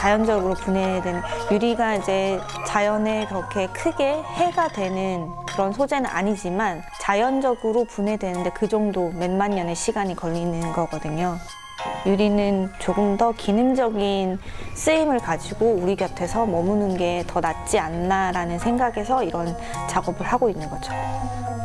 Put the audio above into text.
자연적으로 분해되는, 유리가 이제 자연에 그렇게 크게 해가 되는 그런 소재는 아니지만 자연적으로 분해되는데 그 정도 몇만 년의 시간이 걸리는 거거든요. 유리는 조금 더 기능적인 쓰임을 가지고 우리 곁에서 머무는 게 더 낫지 않나라는 생각에서 이런 작업을 하고 있는 거죠.